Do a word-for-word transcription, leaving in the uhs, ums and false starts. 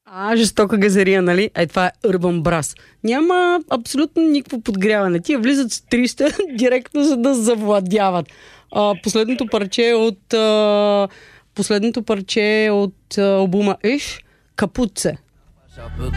А, жестока газария, нали? Ай, това е Urban Brass. Няма абсолютно никакво подгряване. Тия влизат с триста директно, за да завладяват. А, последното парче от а, последното парче от а, албума Иш, Капуце.